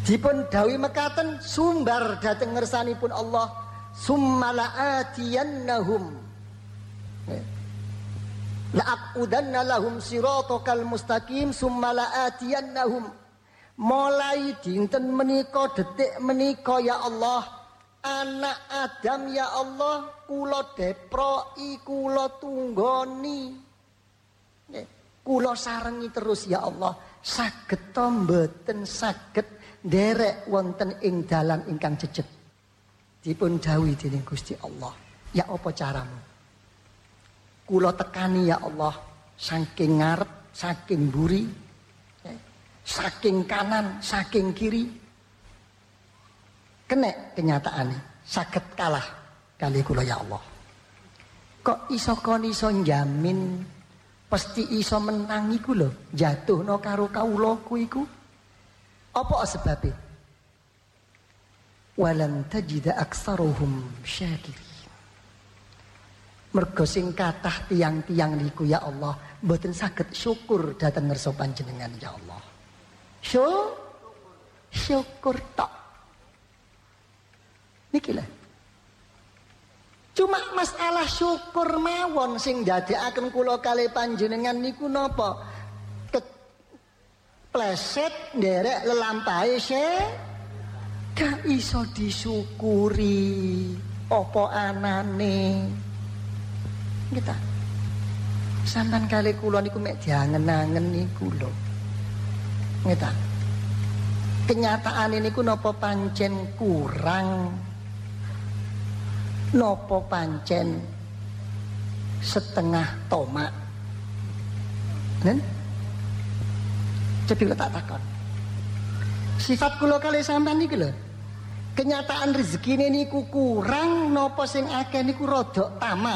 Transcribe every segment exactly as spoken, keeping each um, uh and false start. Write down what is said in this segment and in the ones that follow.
Dipun dawuhi mekaten sumbar dhateng ngersanipun Allah, summalaatiyannahum la'aqudanna lahum siratakal mustaqim summalaatiyannahum. Mulai dinten menika detik menika ya Allah, anak Adam ya Allah kula deproki kula tunggoni kula sarengi terus ya Allah, saged to mboten saged nderek wonten ing dalan ingkang jejeg. Dipun dawuhi dening Gusti Allah, ya apa caramu? Kula tekani ya Allah, saking ngarep, saking mburi, saking kanan, saking kiri. Kenek kenyataane saged kalah kali kula ya Allah. Kok iso kon iso njamin pasti iso menang iku lho, jatuhno karo kawulaku iku? Apa sebabnya? Walan tajida aksaruhum syakirin. Mergo sing kathah tiang-tiang niku ya Allah mboten saged syukur dhateng ngarsa panjenengan ya Allah. Syukur, syukur tok. Niki lho. Cuma masalah syukur mawon sing ndadekaken kula kalih panjenengan niku napa? Pleset nderek lelampahe se gak iso disyukuri apa anane. Kita sampean kali kula niku mek diangen-angen niku lho. Ngeta. Kenyataan niku napa pancen kurang, napa pancen setengah tomak. Nen? Jadi tak takon. Sifat kula kali sampean niki lho. Kenyataan rezekine niku kurang napa sing akeh niku rodok tamak.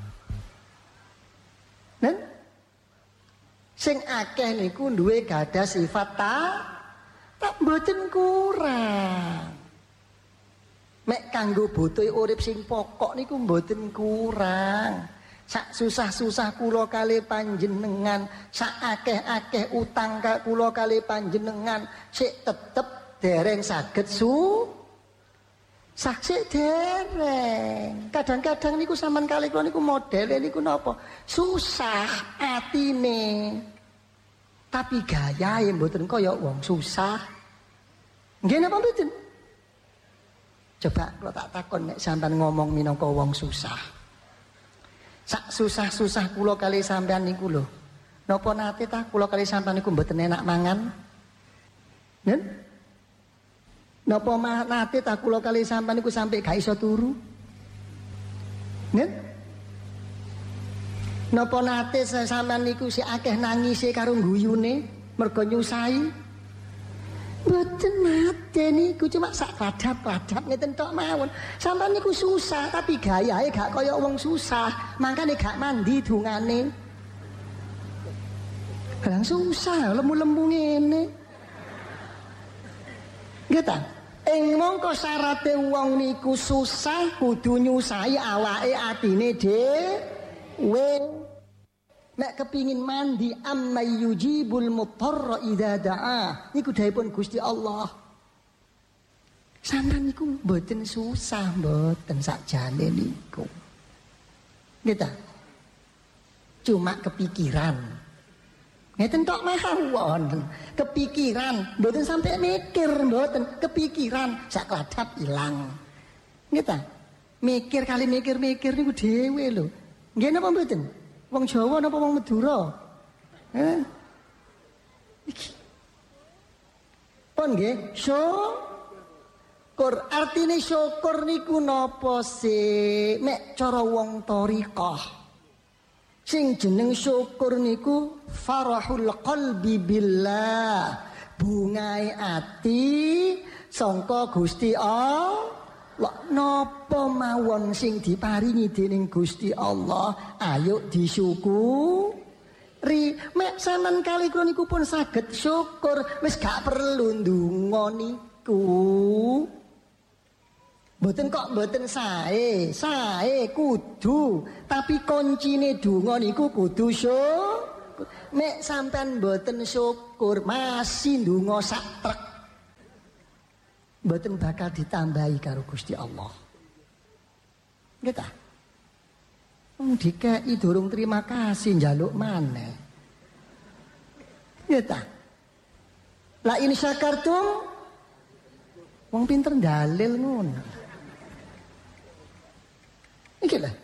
Nen? Sing akeh niku duwe gadah sifat ta tak mboten kurang. Mek kanggo butuhe urip sing pokok niku mboten kurang. Sak susah-susah kula kali panjenengan, sak akeh-akeh utang kula kali panjenengan, sik tetep dereng saged su saksik dereng. Kadang-kadang niku sampean kali kula niku modele niku napa? Susah atine. Tapi gayahe mboten kaya wong susah. Nggih napa mboten? Coba kula tak takon nek sampean ngomong minangka wong susah. Sak susah-susah kula kali sampean niku lho. Napa nate ta kula kali sampean niku mboten enak mangan? Nen? Napa nate ta kula kali sampean niku sampai gak iso turu? Nen? Napa nate sampean niku si akeh nangise karo guyune mergo nyusahi? Mboten nate niku cuma sak kadap-kadap ngeten tok mawon. Sampeyan niku susah tapi gayahe gak kaya wong susah. Mangkane gak mandi dungane. Kadang susah lemu-lemu ngene. Nggih ta? Ing mongko syarate wong niku susah kudu nyusahi awake atine dhewe. Nek kepingin mandi amma yujibul muttarra idza da'a. Niku dawuhipun Gusti Allah. Sampeyan niku mboten susah mboten sakjane niku. Nggih ta? Cuma kepikiran. Ngeten tok mawon. Kepikiran, mboten sampai mikir mboten, kepikiran sak kladap ilang. Nggih ta? Mikir kali mikir-mikir niku dhewe lho. Nggih napa mboten? Wong Jawa napa wong Madura? Eh? Pun nggih, syukur. Artine syukur niku napa sih? Mek cara wong thariqah. Sing jeneng syukur niku farahul qalbi billah. Bungae ati sangka Gusti Allah. Lak napa mawon sing diparingi dening Gusti Allah, ayo disyukuri. Mek sampean kali kula niku pun saged syukur, wis gak perlu ndonga niku. Mboten kok mboten sae, sae kudu, tapi kuncine donga niku kudu syukur. Mek sampean mboten syukur, masih ndonga sak trek. mboten bakal ditambahi karo Gusti Allah. Nggih ta? Wong dikeki durung terima kasih njaluk maneh. Nggih ta? La in syakartum wong pinter dalil ngono. Iki lho.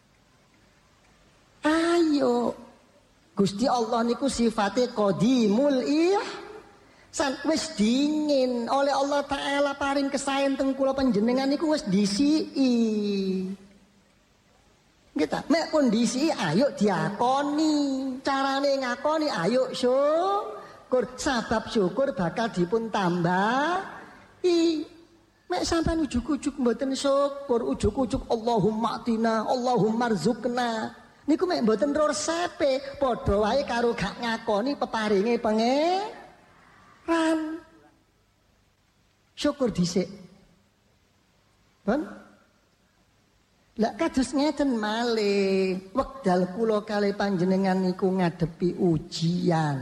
Ayo Gusti Allah niku sifate qadimul ihsan, wis dingin oleh Allah Ta'ala paring kesaen teng kula panjenengan niku wis disiki. Kita mek pun disiki ayo diakoni, carane ngakoni ayo syukur, sabab syukur bakal dipun tambahi. Mek sampean ujuk-ujuk mboten syukur, ujuk-ujuk Allahumma atina, Allahumma rzuqna. Niku mek mboten resepe, padha wae karo gak ngakoni peparinge pangeran. Syukur dhisik. Pun? Lah kados ngeten malih, wekdal kula kalih panjenengan niku ngadepi ujian.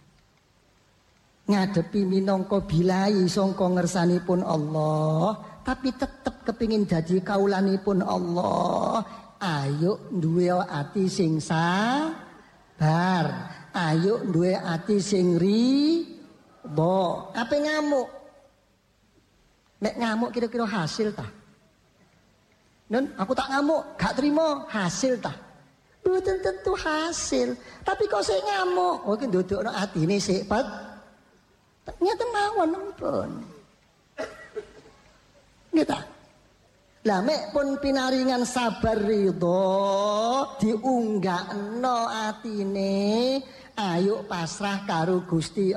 Ngadepi minangka bilahi sangka ngersanipun Allah, tapi tetep kepingin dadi kaulanipun Allah. Ayo duwe ati sing sabar, ayo duwe ati sing riba. Ape ngamuk? Nek ngamuk kira-kira hasil ta? Nun, aku tak ngamuk, gak terima hasil ta? Mboten tentu hasil. Tapi kok sik ngamuk? Oh iki ndudukno atine sik pet. Ternyata mawon pun. Nggih ta? Lah mek pun pinaringan sabar ridho diunggahno atine, ayo pasrah karo Gusti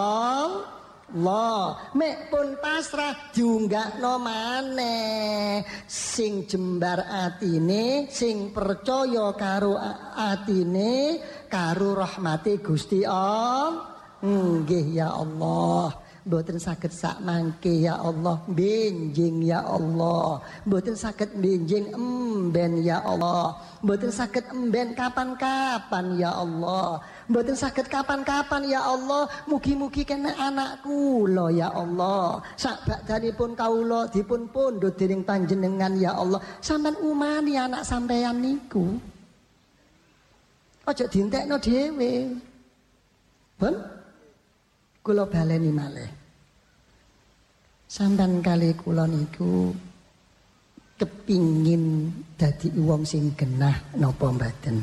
Allah. Mek pun pasrah diunggahno maneh, sing jembar atine, sing percaya karo atine karo rahmate Gusti Allah. Nggih ya Allah. Mboten saged sak mangke ya Allah, benjing ya Allah. Mboten saged benjing emben ya Allah. Mboten saged emben kapan-kapan ya Allah. Mboten saged kapan-kapan ya Allah. Mugi-mugi kena anak kula ya Allah. Sak bakdanipun kawula dipun pundhut dening panjenengan ya Allah. Sampeyan umani anak sampeyan niku. Aja dientekno dhewe. Pun kula baleni malih. Sampeyan kali kula niku kepingin dadi wong sing genah napa mboten?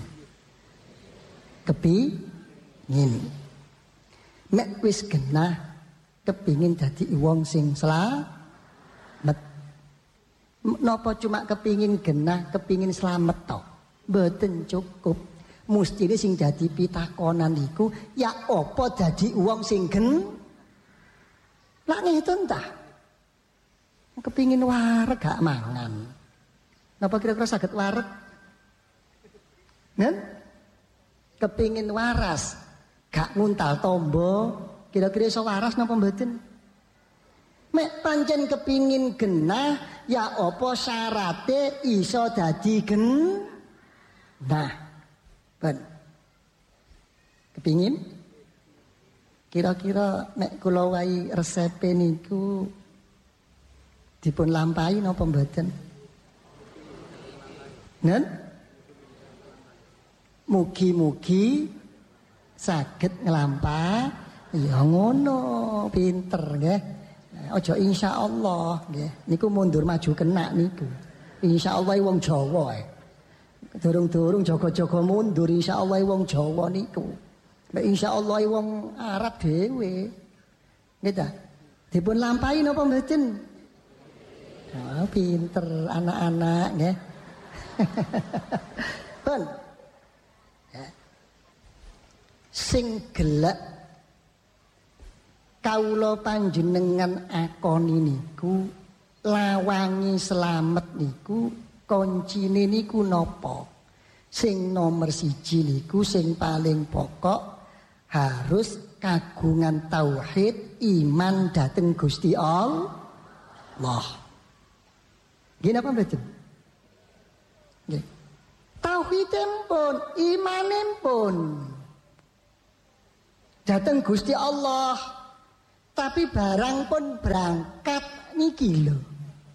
Kepingin. Nek wis genah kepingin dadi wong sing slamet. Napa cuma kepingin genah, kepingin slamet to? Mboten cukup. Mustine sing dadi pitakonan niku ya apa dadi wong sing gen lak ngeten ta, kepingin wareg gak mangan, napa kira-kira saged wareg? Nen kepingin waras gak nguntal tombo, kira-kira iso waras napa mboten? Mek pancen kepingin genah ya apa syarate iso dadi genah? Ben, kepingin? Kira-kira nek kula wahi resepe niku dipun lampahi napa mboten? Nen? Mugi-mugi saged nglampahi. Ya ngono, pinter nggih. Aja insyaallah nggih. Niku mundur maju kena niku. Insyaallah wong Jawa ae. Durung-durung jaga-jaga mundur insyaallah wong Jawa niku. Nek insyaallah wong Arab dhewe. Nggih ta? Dipun lampahi napa mboten? Oh, pinter anak-anak nggih. Pun. Ya. Sing gelek kawula panjenengan akoni niku lawangi slamet niku kuncine niku napa? Sing nomor siji niku sing paling pokok harus kagungan tauhid, iman dhateng Gusti Allah. Nggih napa mboten? Nggih. Tauhidipun, imanipun dhateng Gusti Allah. Tapi barang pun berangkat niki lho.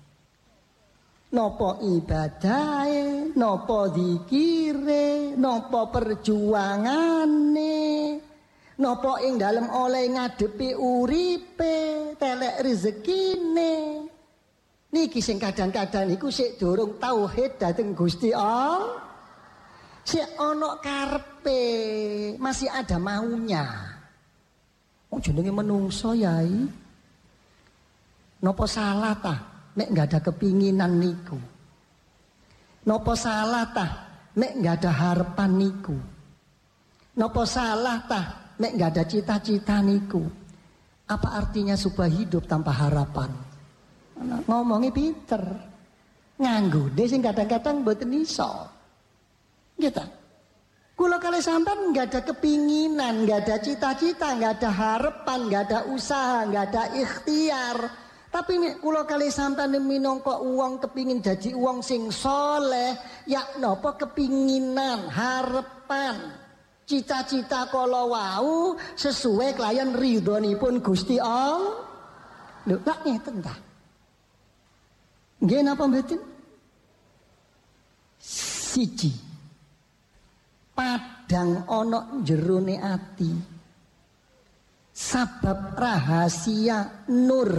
Napa ibadahe, napa zikire, napa perjuangane, napa ing dalem oleh ngadepi uripe, telek rezekine. Niki sing kadang-kadang niku sik durung tauhid dhateng Gusti Allah. Sik ana karepe, masih ada maunya. Oh jenenge menungso yai. Napa salah ta nek enggak ada kepinginan niku? Napa salah ta nek enggak ada harapan niku? Napa salah ta nek enggak ada cita-cita niku? Apa artinya sebuah hidup tanpa harapan? Ngomongnya pinter, nganggone sing kadang-kadang mboten iso. Gitu. Kula kali sampean nggak ada kepinginan, nggak ada cita-cita, nggak ada harapan, nggak ada usaha, nggak ada ikhtiar. Tapi kula kali sampean minangka uang kepingin jadi uang sing soleh, ya napa kepinginan, harapan, cita-cita kala wau sesuai kelayan ridhonipun Gusti Allah. Lho, tak ngeten ta? Nggih napa mboten? Siji. Padang ana jerone ati. Sabab rahasia nur.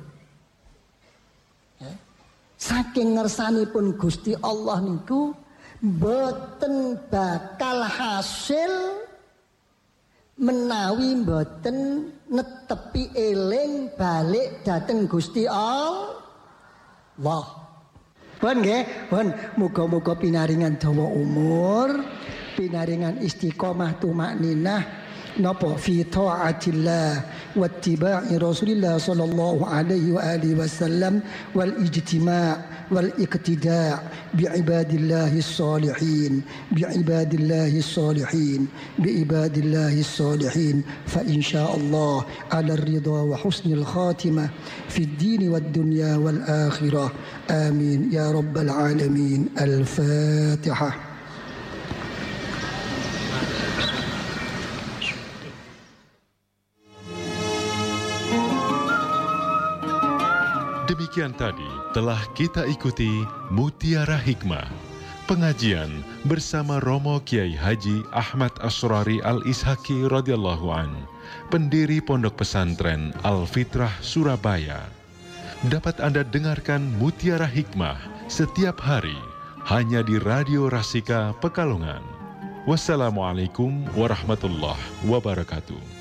Ya. Saking ngersanipun Gusti Allah niku mboten bakal hasil menawi mboten netepi eling balik dhateng Gusti Allah. Wah, pun nggih, pun muga-muga pinaringan dawa umur, pinaringan istiqomah tumakninah napa fi taatillah wa ittiba'i Rasulillah sallallahu alaihi wa alihi wasallam wal ijtima' wal iqtida' bi ibadillahi salihin bi ibadillahi salihin bi ibadillahi salihin fa insyaallah ala ridha wa husnil khatimah fi ad-din wad dunya wal akhirah amin ya rabbal alamin. Al-Fatihah. Demikian tadi telah kita ikuti Mutiara Hikmah, pengajian bersama Romo Kiai Haji Ahmad Asrari Al-Ishaki radhiyallahu an, pendiri Pondok Pesantren Al-Fitrah Surabaya. Dapat Anda dengarkan Mutiara Hikmah setiap hari hanya di Radio Rasika Pekalongan. Wassalamualaikum warahmatullahi wabarakatuh.